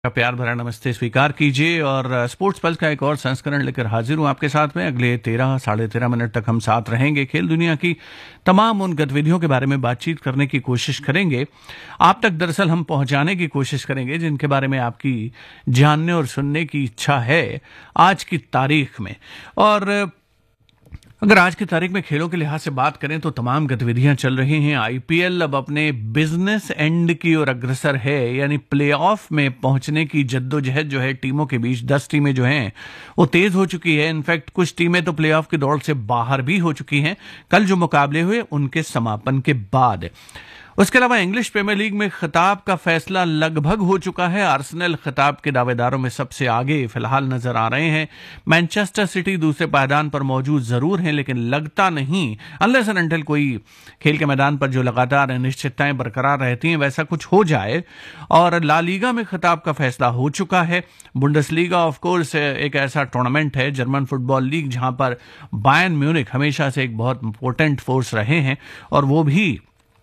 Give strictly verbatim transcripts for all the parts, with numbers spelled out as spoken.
का प्यार भरा नमस्ते स्वीकार कीजिए और स्पोर्ट्स पल्स का एक और संस्करण लेकर हाजिर हूं आपके साथ में। अगले तेरह साढ़े तेरह मिनट तक हम साथ रहेंगे। खेल दुनिया की तमाम उन गतिविधियों के बारे में बातचीत करने की कोशिश करेंगे, आप तक दरअसल हम पहुंचाने की कोशिश करेंगे जिनके बारे में आपकी जानने और सुनने की इच्छा है आज की तारीख में। और अगर आज की तारीख में खेलों के लिहाज से बात करें तो तमाम गतिविधियां चल रही हैं। आईपीएल अब अपने बिजनेस एंड की ओर अग्रसर है, यानी प्लेऑफ में पहुंचने की जद्दोजहद जो है टीमों के बीच, दस टीमें जो हैं वो तेज हो चुकी है। इनफैक्ट कुछ टीमें तो प्लेऑफ की दौड़ से बाहर भी हो चुकी हैं कल जो मुकाबले हुए उनके समापन के बाद। उसके अलावा इंग्लिश प्रीमियर लीग में खिताब का फैसला लगभग हो चुका है। आर्सेनल खिताब के दावेदारों में सबसे आगे फिलहाल नजर आ रहे हैं। मैनचेस्टर सिटी दूसरे पायदान पर मौजूद जरूर हैं, लेकिन लगता नहीं अनलेस एंड अनटिल कोई खेल के मैदान पर जो लगातार अनिश्चितताएं बरकरार रहती हैं वैसा कुछ हो जाए। और ला लीगा में खिताब का फैसला हो चुका है। बुंडेसलीगा ऑफ कोर्स एक ऐसा टूर्नामेंट है, जर्मन फुटबॉल लीग, जहां पर बायर्न म्यूनिख हमेशा से एक बहुत इंपॉर्टेंट फोर्स रहे हैं और वो भी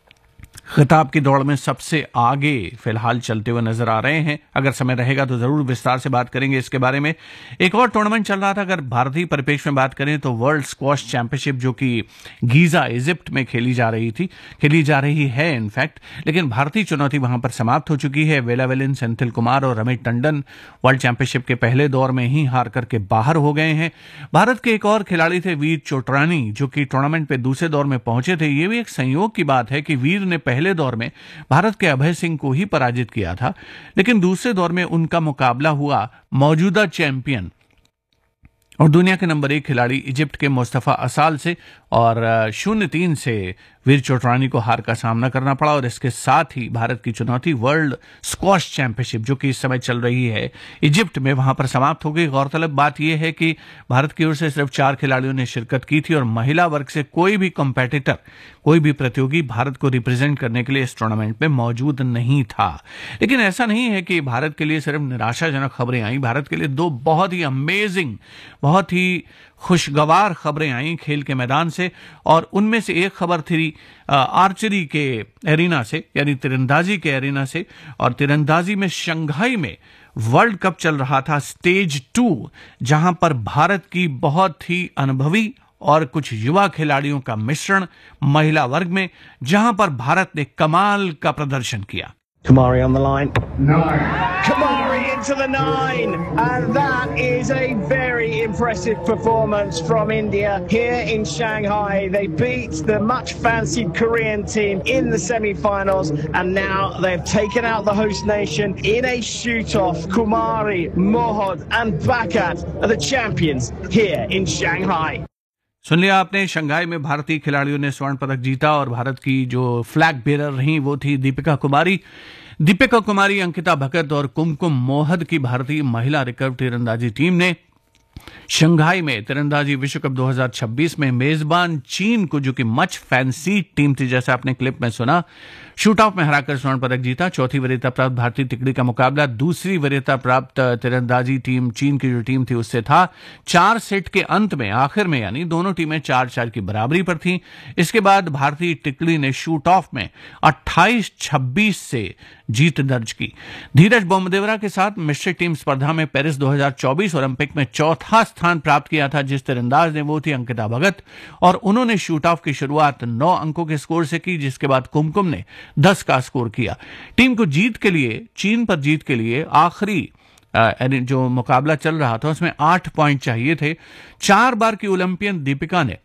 खिताब की दौड़ में सबसे आगे फिलहाल चलते हुए नजर आ रहे हैं। अगर समय रहेगा तो जरूर विस्तार से बात करेंगे इसके बारे में। एक और टूर्नामेंट चल रहा था, अगर भारतीय परिप्रेक्ष्य में बात करें तो वर्ल्ड स्क्वॉश चैंपियनशिप, जो कि गीजा इजिप्ट में खेली जा रही थी, खेली जा रही है इनफैक्ट, लेकिन भारतीय चुनौती वहां पर समाप्त हो चुकी है। वेला वेलिन, सेंथिल कुमार और रमेश टंडन वर्ल्ड चैंपियनशिप के पहले दौर में ही हार करके बाहर हो गए हैं। भारत के एक और खिलाड़ी थे वीर चोटरानी, जो कि टूर्नामेंट पे दूसरे दौर में पहुंचे थे। ये भी एक संयोग की बात है कि वीर ने पहले दौर में भारत के अभय सिंह को ही पराजित किया था, लेकिन दूसरे दौर में उनका मुकाबला हुआ मौजूदा चैंपियन और दुनिया के नंबर एक खिलाड़ी इजिप्ट के मुस्तफा असाल से, और शून्य तीन से वीर चोटरानी को हार का सामना करना पड़ा। और इसके साथ ही भारत की चुनौती वर्ल्ड स्क्वॉश चैंपियनशिप, जो कि इस समय चल रही है इजिप्ट में, वहां पर समाप्त हो गई। गौरतलब बात यह है कि भारत की ओर से सिर्फ चार खिलाड़ियों ने शिरकत की थी और महिला वर्ग से कोई भी कंपेटिटर, कोई भी प्रतियोगी भारत को रिप्रेजेंट करने के लिए इस टूर्नामेंट में मौजूद नहीं था। लेकिन ऐसा नहीं है कि भारत के लिए सिर्फ निराशाजनक खबरें आई। भारत के लिए दो बहुत ही अमेजिंग, बहुत ही खुशगवार खबरें आई खेल के मैदान से, और उनमें से एक खबर थी आर्चरी के एरिना से, यानी तीरंदाजी के एरिना से। और तीरंदाजी में शंघाई में वर्ल्ड कप चल रहा था, स्टेज टू, जहां पर भारत की बहुत ही अनुभवी और कुछ युवा खिलाड़ियों का मिश्रण महिला वर्ग में, जहां पर भारत ने कमाल का प्रदर्शन किया। Kamari on the line. Nine. Kamari into the nine. And that is a very impressive performance from India here in Shanghai. They beat the much fancied Korean team in the semi-finals, and now they've taken out the host nation in a shoot-off. Kumari, Mohod and Bakat are the champions here in Shanghai. सुन लिया आपने, Shanghai में भारतीय खिलाड़ियों ने स्वर्ण पदक जीता और भारत की जो फ्लैग बेरर रही वो थी दीपिका कुमारी। दीपिका कुमारी, अंकिता भगत और कुमकुम मोहद की भारतीय महिला रिकर्व तीरंदाजी टीम ने शंघाई में तीरंदाजी विश्व कप दो हज़ार छब्बीस में मेजबान चीन को, जो कि मच फैंसी टीम थी जैसे आपने क्लिप में सुना, शूट ऑफ में हराकर स्वर्ण पदक जीता। चौथी वरीयता प्राप्त भारतीय तिकड़ी का मुकाबला दूसरी वरीयता प्राप्त तीरंदाजी टीम, चीन की जो टीम थी, उससे था। चार सेट के अंत में, आखिर में, यानी दोनों टीमें चार चार की बराबरी पर थीं। इसके बाद भारतीय तिकड़ी ने शूट ऑफ में अट्ठाईस छब्बीस से जीत दर्ज की। धीरज बोमदेवरा के साथ मिश्रित टीम स्पर्धा में पेरिस दो हज़ार चौबीस ओलंपिक में चौथा स्थान प्राप्त किया था जिस तीरंदाज ने, वो थी अंकिता भगत, और उन्होंने शूट ऑफ की शुरुआत नौ अंकों के स्कोर से की, जिसके बाद कुमकुम ने दस का स्कोर किया। टीम को जीत के लिए, चीन पर जीत के लिए आखिरी जो मुकाबला चल रहा था उसमें आठ पॉइंट चाहिए थे। चार बार की ओलंपियन दीपिका ने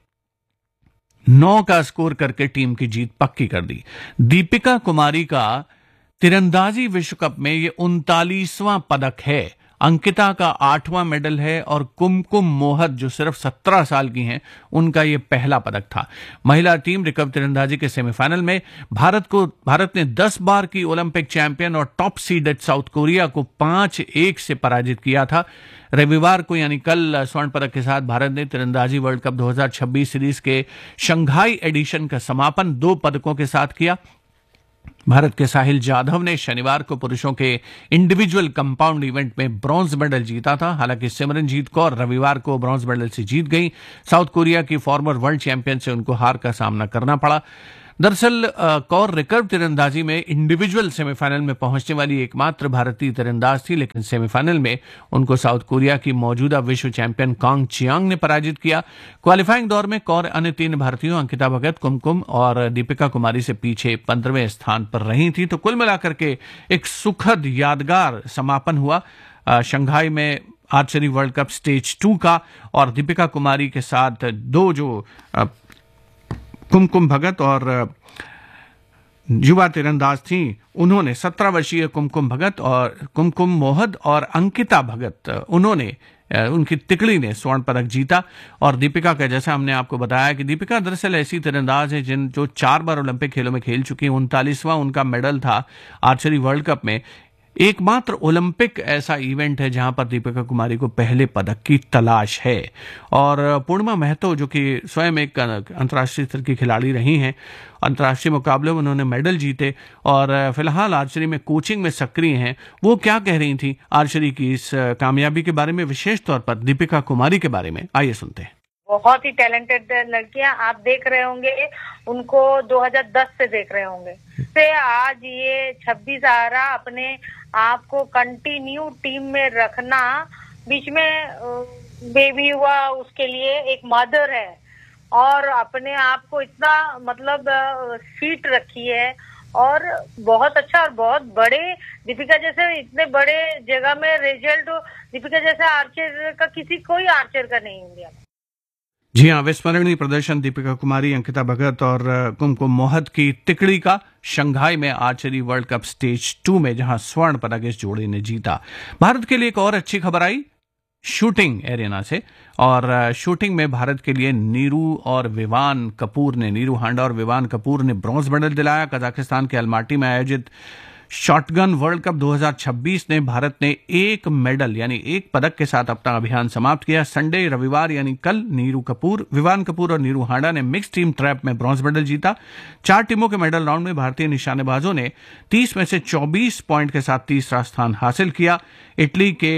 नौ का स्कोर करके टीम की जीत पक्की कर दी। दीपिका कुमारी का तीरंदाजी विश्व कप में यह उनतालीसवां पदक है। अंकिता का आठवां मेडल है और कुमकुम मोहद, जो सिर्फ सत्रह साल की हैं, उनका यह पहला पदक था। महिला टीम रिकर्व तीरंदाजी के सेमीफाइनल में भारत को भारत ने दस बार की ओलंपिक चैंपियन और टॉप सीडेड साउथ कोरिया को पांच एक से पराजित किया था। रविवार को, यानी कल, स्वर्ण पदक के साथ भारत ने तीरंदाजी वर्ल्ड कप दो हज़ार छब्बीस सीरीज के शंघाई एडिशन का समापन दो पदकों के साथ किया। भारत के साहिल जाधव ने शनिवार को पुरुषों के इंडिविजुअल कंपाउंड इवेंट में ब्रॉन्ज मेडल जीता था। हालांकि सिमरनजीत कौर रविवार को ब्रॉन्ज मेडल से जीत गई। साउथ कोरिया की फॉर्मर वर्ल्ड चैंपियन से उनको हार का सामना करना पड़ा। दरअसल कौर रिकर्व तीरंदाजी में इंडिविजुअल सेमीफाइनल में पहुंचने वाली एकमात्र भारतीय तीरंदाज थी, लेकिन सेमीफाइनल में उनको साउथ कोरिया की मौजूदा विश्व चैंपियन कांग चियांग ने पराजित किया। क्वालिफाइंग दौर में कौर अन्य तीन भारतीयों अंकिता भगत, कुमकुम और दीपिका कुमारी से पीछे पंद्रहवें स्थान पर रही थी। तो कुल मिलाकर के एक सुखद यादगार समापन हुआ शंघाई में archery world cup stage two का। और दीपिका कुमारी के साथ दो जो कुमकुम भगत और युवा तीरंदाज थी, उन्होंने सत्रह वर्षीय कुमकुम भगत और कुमकुम मोहद और अंकिता भगत, उन्होंने उनकी तिकड़ी ने स्वर्ण पदक जीता। और दीपिका का, जैसा हमने आपको बताया कि दीपिका दरअसल ऐसी तीरंदाज है जिन जो चार बार ओलंपिक खेलों में खेल चुकी है। उनतालीसवां उनका मेडल था आर्चरी वर्ल्ड कप में। एकमात्र ओलंपिक ऐसा इवेंट है जहां पर दीपिका कुमारी को पहले पदक की तलाश है। और पूर्णिमा महतो जो कि स्वयं एक अंतर्राष्ट्रीय स्तर की खिलाड़ी रही हैं, अंतर्राष्ट्रीय मुकाबले में उन्होंने मेडल जीते और फिलहाल आर्चरी में कोचिंग में सक्रिय हैं। वो क्या कह रही थी आर्चरी की इस कामयाबी के बारे में, विशेष तौर पर दीपिका कुमारी के बारे में, आइए सुनते हैं। बहुत ही टैलेंटेड लड़कियां, आप देख रहे होंगे उनको दो हज़ार दस से देख रहे होंगे से आज ये छब्बीस आ रहा, अपने आप को कंटिन्यू टीम में रखना। बीच में बेबी हुआ, उसके लिए एक मदर है और अपने आप को इतना मतलब फिट रखी है और बहुत अच्छा और बहुत बड़े दीपिका जैसे इतने बड़े जगह में रिजल्ट दीपिका जैसे आर्चर का किसी कोई आर्चर का नहीं इंडिया में। जी हाँ, विस्मरणीय प्रदर्शन दीपिका कुमारी, अंकिता भगत और कुमकुम मोहद की तिकड़ी का शंघाई में archery world cup stage two में, जहां स्वर्ण पदक इस जोड़ी ने जीता। भारत के लिए एक और अच्छी खबर आई शूटिंग एरिना से, और शूटिंग में भारत के लिए नीरू और विवान कपूर ने नीरू हांडा और विवान कपूर ने ब्रॉन्ज मेडल दिलाया। कजाकिस्तान के अलमाटी में आयोजित शॉटगन वर्ल्ड कप दो हज़ार छब्बीस ने भारत ने एक मेडल यानी एक पदक के साथ अपना अभियान समाप्त किया। संडे रविवार यानी कल नीरू कपूर, विवान कपूर और नीरू हांडा ने मिक्स टीम ट्रैप में ब्रॉन्ज मेडल जीता। चार टीमों के मेडल राउंड में भारतीय निशानेबाजों ने तीस में से चौबीस पॉइंट के साथ तीसरा स्थान हासिल किया। इटली के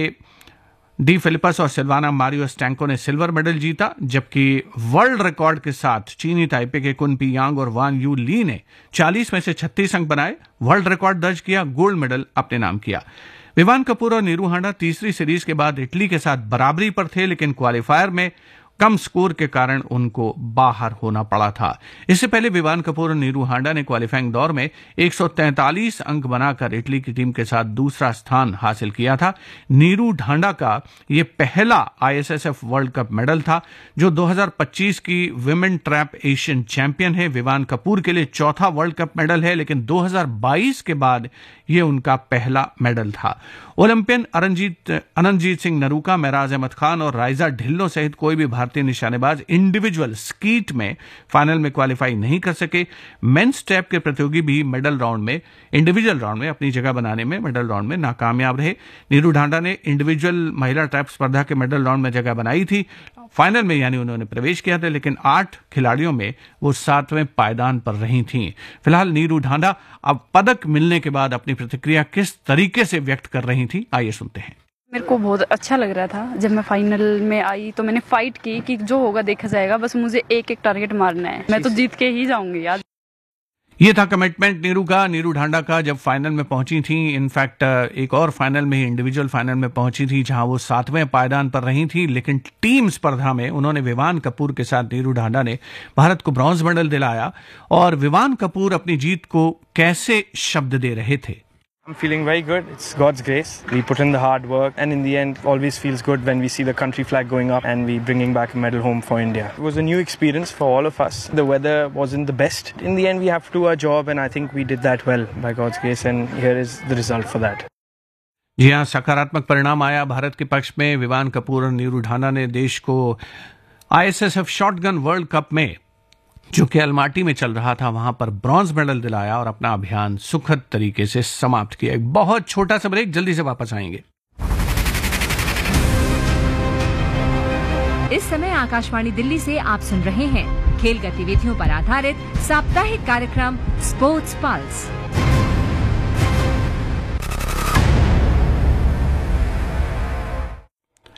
डी फिलिपस और सिल्वाना मारियो स्टैंको ने सिल्वर मेडल जीता, जबकि वर्ल्ड रिकॉर्ड के साथ चीनी ताइपे के कुन पी यांग और वान यू ली ने चालीस में से छत्तीस अंक बनाए, वर्ल्ड रिकॉर्ड दर्ज किया, गोल्ड मेडल अपने नाम किया। विवान कपूर और नीरू हांडा तीसरी सीरीज के बाद इटली के साथ बराबरी पर थे, लेकिन क्वालिफायर में कम स्कोर के कारण उनको बाहर होना पड़ा था। इससे पहले विवान कपूर और नीरू हांडा ने क्वालिफाइंग दौर में एक सौ तैंतालीस अंक बनाकर इटली की टीम के साथ दूसरा स्थान हासिल किया था। नीरू हांडा का यह पहला आईएसएसएफ वर्ल्ड कप मेडल था, जो दो हज़ार पच्चीस की विमेन ट्रैप एशियन चैंपियन है। विवान कपूर के लिए चौथा वर्ल्ड कप मेडल है, लेकिन दो हज़ार बाईस के बाद यह उनका पहला मेडल था। ओलंपियन अरनजीत अनंतजीत सिंह नरूका, महराज अहमद खान और राइजा ढिल्लो सहित कोई भी भारतीय निशानेबाज इंडिविजुअल स्कीट में फाइनल में क्वालिफाई नहीं कर सके। मेंस टैप के प्रतियोगी भी मेडल राउंड में इंडिविजुअल राउंड में अपनी जगह बनाने में मेडल राउंड में नाकामयाब रहे। नीरू हांडा ने इंडिविजुअल महिला ट्रैप स्पर्धा के मेडल राउंड में जगह बनाई थी, फाइनल में यानी उन्होंने प्रवेश किया था, लेकिन आठ खिलाड़ियों में वो सातवें पायदान पर रही थीं। फिलहाल नीरू हांडा अब पदक मिलने के बाद अपनी प्रतिक्रिया किस तरीके से व्यक्त कर रही थी, आइए सुनते हैं। मेरे को बहुत अच्छा लग रहा था। जब मैं फाइनल में आई तो मैंने फाइट की कि जो होगा देखा जाएगा, बस मुझे एक एक टारगेट मारना है, मैं तो जीत के ही जाऊंगी आज। ये था कमिटमेंट नीरू का, नीरू हांडा का, जब फाइनल में पहुंची थी। इनफैक्ट एक और फाइनल में ही इंडिविजुअल फाइनल में पहुंची थी, जहां वो सातवें पायदान पर रही थी, लेकिन टीम स्पर्धा में उन्होंने विवान कपूर के साथ नीरू हांडा ने भारत को ब्रॉन्ज मेडल दिलाया। और विवान कपूर अपनी जीत को कैसे शब्द दे रहे थे। I'm feeling very good. It's God's grace. We put in the hard work, and in the end, always feels good when we see the country flag going up and we bringing back a medal home for India. It was a new experience for all of us. The weather wasn't the best. In the end, we have to do our job, and I think we did that well by God's grace, and here is the result for that. जी हाँ, सकारात्मक परिणाम आया भारत के पक्ष में। विवान कपूर और नीरू हांडा ने देश को आईएसएसएफ शॉटगन वर्ल्ड कप में, जो कि अलमाटी में चल रहा था, वहां पर ब्रॉन्ज मेडल दिलाया और अपना अभियान सुखद तरीके से समाप्त किया। एक बहुत छोटा सा ब्रेक, जल्दी से वापस आएंगे। इस समय आकाशवाणी दिल्ली से आप सुन रहे हैं खेल गतिविधियों पर आधारित साप्ताहिक कार्यक्रम स्पोर्ट्स पल्स।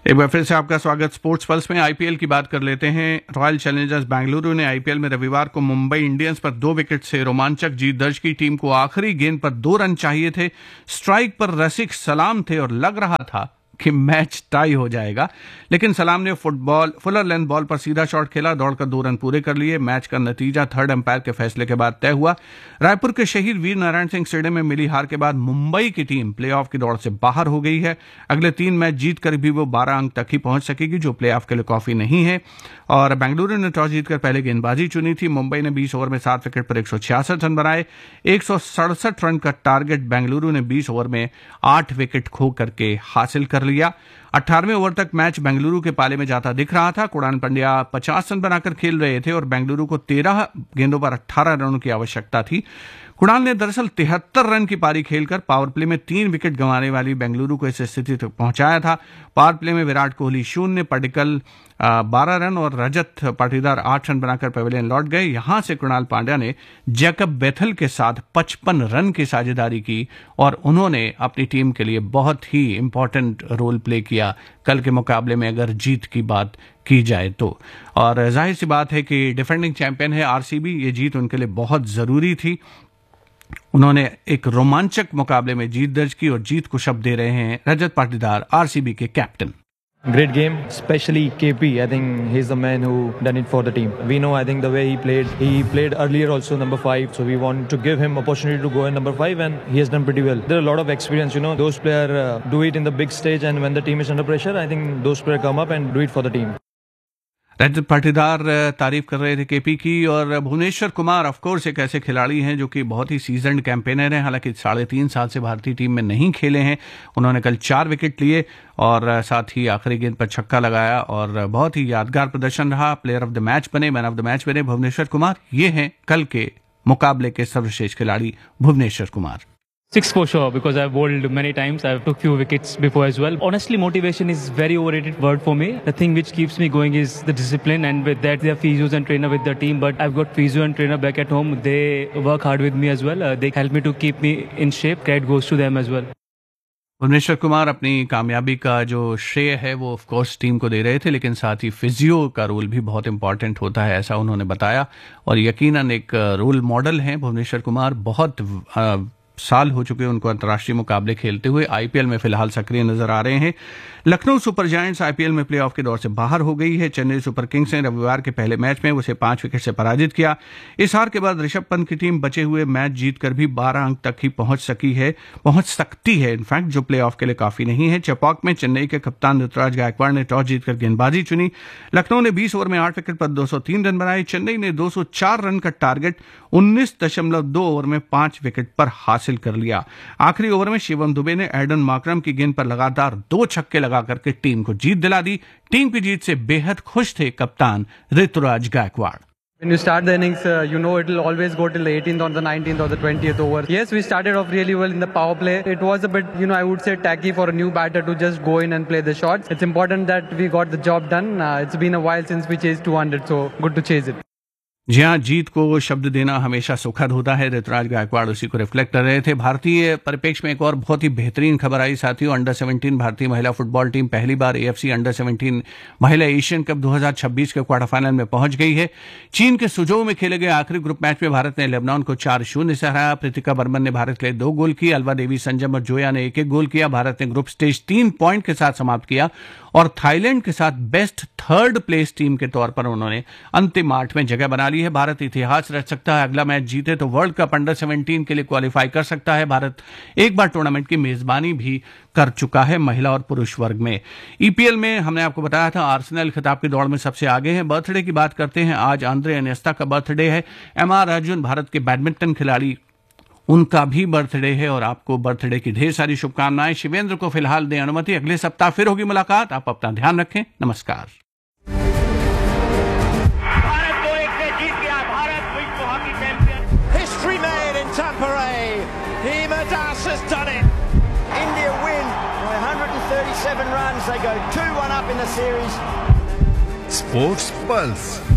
एक बार फिर से आपका स्वागत स्पोर्ट्स पल्स में। आईपीएल की बात कर लेते हैं। रॉयल चैलेंजर्स बेंगलुरु ने आईपीएल में रविवार को मुंबई इंडियंस पर दो विकेट से रोमांचक जीत दर्ज की। टीम को आखिरी गेंद पर दो रन चाहिए थे। स्ट्राइक पर रसिक सलाम थे और लग रहा था कि मैच टाई हो जाएगा, लेकिन सलाम ने फुटबॉल फुलर लेंथ बॉल पर सीधा शॉट खेला, दौड़कर दो रन पूरे कर लिए। मैच का नतीजा थर्ड अंपायर के फैसले के बाद तय हुआ। रायपुर के शहीद वीर नारायण सिंह स्टेडियम में मिली हार के बाद मुंबई की टीम प्लेऑफ की दौड़ से बाहर हो गई है। अगले तीन मैच जीतकर भी वो बारह अंक तक ही पहुंच सकेगी, जो प्लेऑफ के लिए काफी नहीं है। और बेंगलुरु ने टॉस जीतकर पहले गेंदबाजी चुनी थी। मुंबई ने बीस ओवर में सात विकेट पर एक सौ छियासठ रन बनाए। एक सौ सड़सठ रन का टारगेट बेंगलुरु ने बीस ओवर में आठ विकेट खो करके हासिल कर लिया। अठारहवें ओवर तक मैच बेंगलुरु के पाले में जाता दिख रहा था। कुणाल पंड्या पचास रन बनाकर खेल रहे थे और बेंगलुरु को तेरह गेंदों पर अठारह रनों की आवश्यकता थी। कुणाल ने दरअसल तिहत्तर रन की पारी खेलकर पावर प्ले में तीन विकेट गंवाने वाली बेंगलुरु को इस स्थिति तक पहुंचाया था। पावर प्ले में विराट कोहली शून्य, पडिक्कल बारह रन और रजत पाटीदार आठ रन बनाकर पवेलियन लौट गए। यहां से कुणाल पांड्या ने जैकब बेथल के साथ पचपन रन की साझेदारी की और उन्होंने अपनी टीम के लिए बहुत ही इंपॉर्टेंट रोल प्ले किया कल के मुकाबले में, अगर जीत की बात की जाए तो। और जाहिर सी बात है कि डिफेंडिंग चैंपियन है आरसीबी, ये जीत उनके लिए बहुत जरूरी थी। उन्होंने एक रोमांचक मुकाबले में जीत दर्ज की और जीत को शब्द दे रहे हैं रजत पाटीदार, आरसीबी के captain. Great game, especially K P. I think he's the man who done it for the team. We know, I think the way he played, he played earlier also number five, so we want to give him opportunity to go in number five, and he has done pretty well. There are a lot of experience, you know. Those players uh, do it in the big stage, and when the team is under pressure, I think those players come up and do it for the team. Rajat Patidar तारीफ कर रहे थे KP की। और Bhuvneshwar Kumar of course एक ऐसे खिलाड़ी हैं जो कि बहुत ही सीजन्ड कैंपेनर हैं, हालांकि साढ़े तीन साल से भारतीय टीम में नहीं खेले हैं। उन्होंने कल चार विकेट लिए और साथ ही आखिरी गेंद पर छक्का लगाया और बहुत ही यादगार प्रदर्शन रहा। प्लेयर ऑफ द मैच बने, मैन ऑफ द मैच बने भुवनेश्वर कुमार। ये हैं कल के मुकाबले के सर्वश्रेष्ठ खिलाड़ी Bhuvneshwar Kumar. Six for sure, because I've bowled many times. I've took few wickets before as well. Honestly, motivation is very overrated word for me. The thing which keeps me going is the discipline, and with that, there are physios and trainer with the team. But I've got physio and trainer back at home. They work hard with me as well. Uh, they help me to keep me in shape. Credit goes to them as well. Bhuvneshwar Kumar अपनी कामयाबी का जो श्रेय है वो of course team को दे रहे थे, लेकिन साथ ही फिजियो का रोल भी बहुत इंपॉर्टेंट होता है, ऐसा उन्होंने बताया। और यकीनन एक रोल मॉडल हैं भुवनेश्वर कुमार। बहुत आ, साल हो चुके उनको अंतर्राष्ट्रीय मुकाबले खेलते हुए। आईपीएल में फिलहाल सक्रिय नजर आ रहे हैं। लखनऊ सुपर जायंट्स आईपीएल में प्लेऑफ के दौर से बाहर हो गई है। चेन्नई सुपर किंग्स ने रविवार के पहले मैच में उसे पांच विकेट से पराजित किया। इस हार के बाद ऋषभ पंत की टीम बचे हुए मैच जीतकर भी बारह अंक तक ही पहुंच सकी है पहुंच सकती है इनफैक्ट, जो प्लेऑफ के लिए काफी नहीं है। चेपॉक में चेन्नई के कप्तान ऋतुराज गायकवाड़ ने टॉस जीतकर गेंदबाजी चुनी। लखनऊ ने बीस ओवर में आठ विकेट पर दो सौ तीन रन बनाए। चेन्नई ने दो सौ चार रन का टारगेट उन्नीस दशमलव दो ओवर में पांच विकेट पर हासिल कर लिया। आखिरी ओवर में शिवम दुबे ने एडन मार्करम की गेंद पर लगातार दो छक्के लगा करके टीम को जीत दिला दी। टीम की जीत से बेहद खुश थे कप्तान Rituraj Gaekwad. When you start the innings, uh, you know it will always go till the eighteenth or the nineteenth or the twentieth over. Yes, we started off really well in the power play. It was a bit, you know, I would say tacky for a new batter to just go in and play the shots. It's important that we got the job done. Uh, it's been a while since we chased two hundred, so good to chase it. जी हाँ, जीत को शब्द देना हमेशा सुखद होता है। ऋतुराज गायकवाड़ उसी को रिफ्लेक्ट कर रहे थे। भारतीय परिप्रेक्ष्य में एक और बहुत ही बेहतरीन खबर आई साथियों। अंडर सेवनटीन भारतीय महिला फुटबॉल टीम पहली बार एएफसी अंडर सेवनटीन महिला एशियन कप दो हज़ार छब्बीस के क्वार्टर फाइनल में पहुंच गई है। चीन के सुजोउ में खेले गए आखिरी ग्रुप मैच में भारत ने लेबनान को चार शून्य से हराया। प्रीतिका बर्मन ने भारत के लिए दो गोल किए। अलवा देवी, संजम और जोया ने एक एक गोल किया। भारत ने ग्रुप स्टेज तीन पॉइंट के साथ समाप्त किया और थाईलैंड के साथ बेस्ट थर्ड प्लेस टीम के तौर पर उन्होंने अंतिम आठ में जगह बना ली है। भारत इतिहास रच सकता है। अगला मैच जीते तो वर्ल्ड कप अंडर सेवनटीन के लिए क्वालिफाई कर सकता है। भारत एक बार टूर्नामेंट की मेजबानी भी कर चुका है महिला और पुरुष वर्ग में। ईपीएल में हमने आपको बताया था आर्सेनल खिताब की दौड़ में सबसे आगे है। बर्थडे की बात करते हैं, आज आंद्रे इनिएस्टा का बर्थडे है। एम आर अर्जुन भारत के बैडमिंटन खिलाड़ी, उनका भी बर्थडे है और आपको बर्थडे की ढेर सारी शुभकामनाएं। शिवेंद्र को फिलहाल दें अनुमति, अगले सप्ताह फिर होगी मुलाकात। आप अपना ध्यान रखें, नमस्कार। भारत को एक से जीत गया, भारत विश्व hockey champion. History made in टेम्परे, Hima Das has done it. India win by one hundred thirty-seven runs. They go two one up in the series. Sports Pulse.